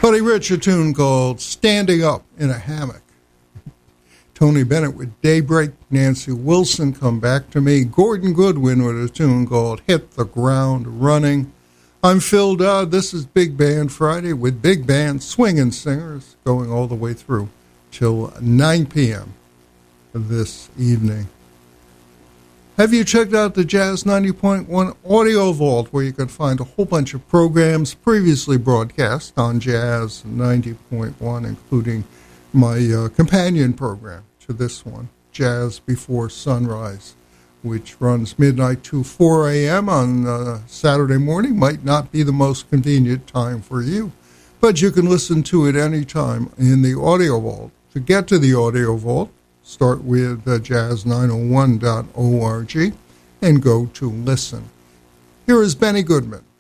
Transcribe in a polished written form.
Buddy Rich, a tune called Standing Up in a Hammock. Tony Bennett with Daybreak. Nancy Wilson, Come Back to Me. Gordon Goodwin with a tune called Hit the Ground Running. I'm Phil Dodd. This is Big Band Friday with big band swinging singers going all the way through till 9 p.m. this evening. Have you checked out the Jazz 90.1 Audio Vault, where you can find a whole bunch of programs previously broadcast on Jazz 90.1, including my companion program to this one, Jazz Before Sunrise, which runs midnight to 4 a.m. on Saturday morning. Might not be the most convenient time for you, but you can listen to it anytime in the Audio Vault. To get to the Audio Vault, start with jazz901.org and go to listen. Here is Benny Goodman.